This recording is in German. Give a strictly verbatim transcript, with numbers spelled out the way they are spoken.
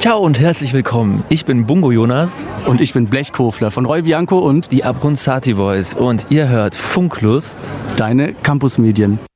Ciao und herzlich willkommen. Ich bin Bungo Jonas. Und ich bin Blechkofler von Roy Bianco und die Abronzati Boys. Und ihr hört Funklust. Deine Campusmedien.